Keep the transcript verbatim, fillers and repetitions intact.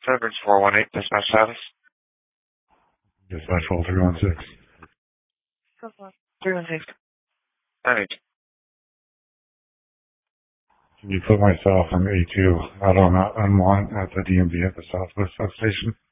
Fairbanks four one eight, dispatch status. Dispatch full three one six. three one six. Alright. Can you put myself on A two out on M one at the D M V at the Southwest substation?